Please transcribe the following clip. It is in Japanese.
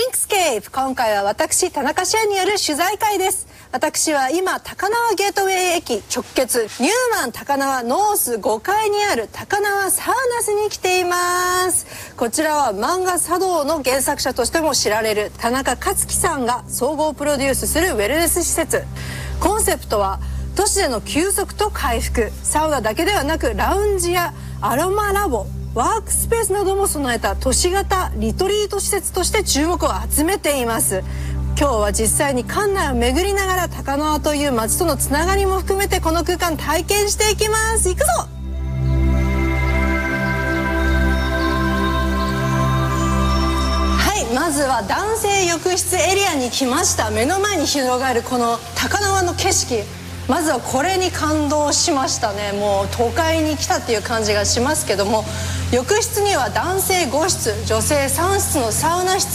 リンクスケープ、今回は私田中シアによる取材会です。私は今高輪ゲートウェイ駅直結ニューマン高輪ノース5階にある高輪サウナスに来ています。こちらは漫画茶道の原作者としても知られる田中克樹さんが総合プロデュースするウェルネス施設。コンセプトは都市での休息と回復、サウナだけではなくラウンジやアロマラボ、ワークスペースなども備えた都市型リトリート施設として注目を集めています。今日は実際に館内を巡りながら高輪という街とのつながりも含めてこの空間体験していきます。行くぞ。はい、まずは男性浴室エリアに来ました。目の前に広がるこの高輪の景色、まずはこれに感動しましたね。もう都会に来たっていう感じがしますけども、浴室には男性5室女性3室のサウナ室